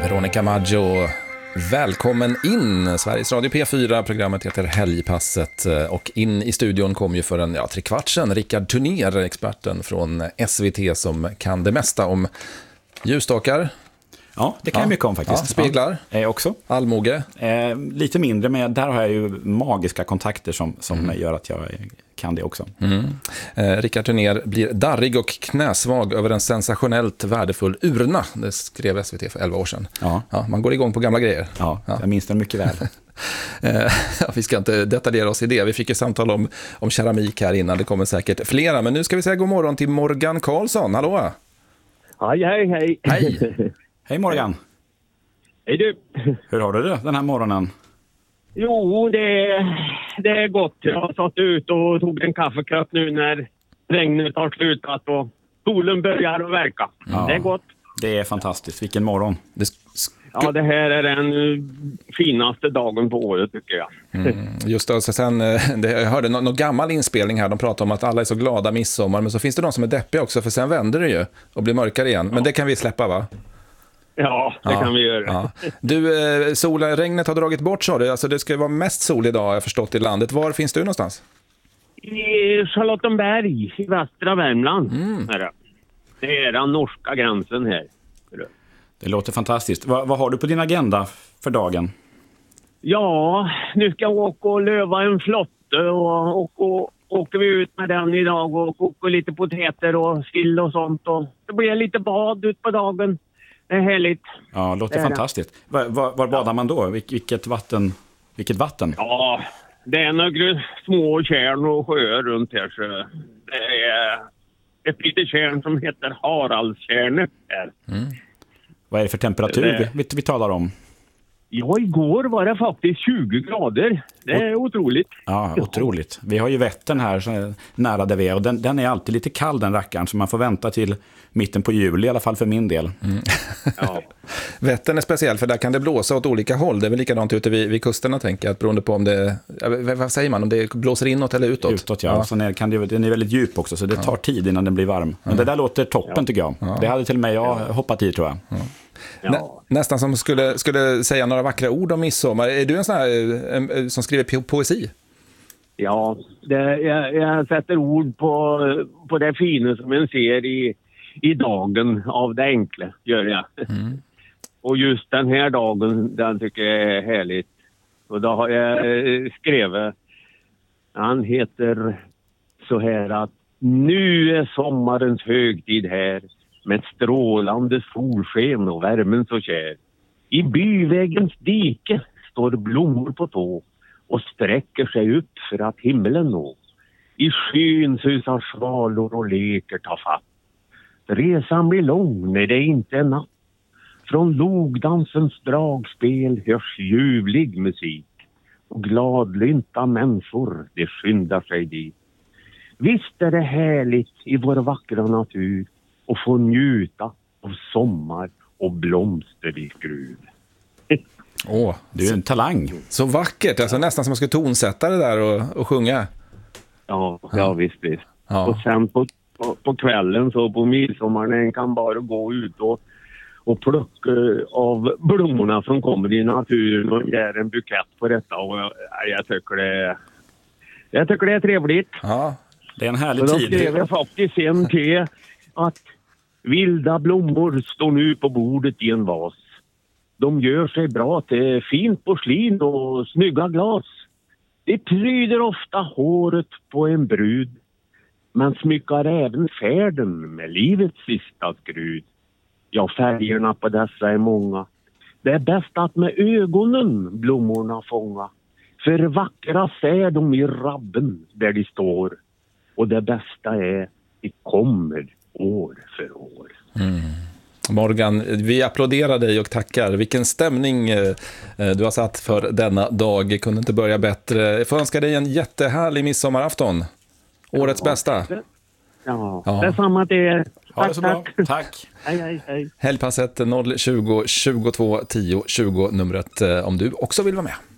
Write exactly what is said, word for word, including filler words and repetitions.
Veronica Maggio, välkommen in. Sveriges Radio P fyra, programmet heter Helgpasset. Och in i studion kom ju för en ja, tre kvart sedan Rickard Turner, experten från S V T som kan det mesta om ljusstakar. Ja, det kan ja. jag mycket om faktiskt. Ja, speglar. Ja, eh, också. Allmoge. Eh, lite mindre, men där har jag ju magiska kontakter som, som mm. gör att jag kan det också. Mm. Eh, Rickard Turner blir darrig och knäsvag över en sensationellt värdefull urna. Det skrev S V T för elva år sedan. Ja. Ja, man går igång på gamla grejer. Ja, ja. Jag minns den mycket väl. eh, vi ska inte detaljera oss i det. Vi fick ett samtal om, om keramik här innan. Det kommer säkert flera. Men nu ska vi säga god morgon till Morgan Karlsson. Hallå! Hej, hej, hej. Hej! Hej Morgan. Hej du. Hur har du det den här morgonen? Jo, det, det är gott. Jag har satt ut och tog en kaffekopp nu när regnet har slutat och solen börjar att verka. Ja, det är gott. Det är fantastiskt. Vilken morgon. Det sk- ja, det här är den finaste dagen på året tycker jag. Mm, just det, så sen, det, jag hörde någon, någon gammal inspelning här. De pratar om att alla är så glada midsommar. Men så finns det de som är deppiga också. För sen vänder det ju och blir mörkare igen. Men det kan vi släppa, va? Ja, det ja, kan vi göra. Ja. Du, eh, solen, regnet har dragit bort, sa du. Alltså det ska vara mest sol idag, jag har förstått, i landet. Var finns du någonstans? I Charlottenberg, i västra Värmland. Mm. Det är den norska gränsen här. Det låter fantastiskt. Va, vad har du på din agenda för dagen? Ja, nu ska jag åka och löva en flotte och, och, och åker vi ut med den idag och kokar lite potäter och sill och sånt. Och det blir lite bad ut på dagen. Det är härligt. Ja, det låter det fantastiskt. Var, var, var badar man då? Vil, vilket vatten? Vilket vatten? Ja, det är några små kärn och sjöar runt här. Så det är ett litet kärn som heter Haraldstjärnet här. Mm. Vad är det för temperatur det... vi, vi talar om? Ja, igår var det faktiskt tjugo grader. Det är o- otroligt. Ja, otroligt. Vi har ju Vättern här så är nära där vi är. Och den, den är alltid lite kall, den rackaren. Så man får vänta till mitten på juli, i alla fall för min del. Mm. Ja. Vättern är speciell, för där kan det blåsa åt olika håll. Det är väl likadant ute vid, vid kusterna, tänker jag. Beroende på om det, vad säger man, om det blåser inåt eller utåt. Utåt, ja. ja. Sen är, kan det, den är väldigt djup också, så det tar tid innan den blir varm. Men ja. det där låter toppen, ja. tycker jag. Ja. Det hade till och med jag hoppat i, tror jag. Ja. Ja. Nä, nästan som skulle, skulle säga några vackra ord om midsommar. Är du en sån här en, som skriver po- poesi? Ja, det, jag, jag sätter ord på, på det fina som en ser i, i dagen av det enkla, gör jag. Mm. Och just den här dagen, den tycker jag är härligt. Och då har jag skrivit, han heter så här att nu är sommarens högtid här. Med strålande solsken och värmen så kär. I byvägens dike står blommor på tå och sträcker sig upp för att himlen nå. I skyn susar svalor och leker ta fatt. Resan blir lång när det inte är natt. Från logdansens dragspel hörs ljuvlig musik. Och gladlynta människor, det skyndar sig dit. Visst är det härligt i vår vackra natur. Och få njuta av sommar och blomster i skruv. Åh, du är en talang. Så vackert, alltså nästan som man ska tonsätta det där och, och sjunga. Ja, ja visst, visst. Ja. Och sen på, på, på kvällen så på midsommaren kan bara gå ut och, och plocka av blommorna som kommer i naturen och göra en bukett på detta. Och jag, jag, tycker, det, jag tycker det är trevligt. Ja, det är en härlig och då tid. Då skrev jag faktiskt en till att vilda blommor står nu på bordet i en vas. De gör sig bra till fint porslin och snygga glas. Det pryder ofta håret på en brud. Men smyckar även färden med livets sista skrud. Ja, färgerna på dessa är många. Det är bäst att med ögonen blommorna fånga. För vackra ser de i rabben där de står. Och det bästa är, det kommer år för år. Mm. Morgan, vi applåderar dig och tackar. Vilken stämning eh, du har satt för denna dag. Kunde inte börja bättre. Jag får önska dig en jättehärlig midsommarafton. Årets ja, bästa. Det, ja, ja, det är samma till er. Ha det så bra. Tack. Hej, hej, hej. Helgpasset noll tjugo tjugotvå tio tjugo numret om du också vill vara med.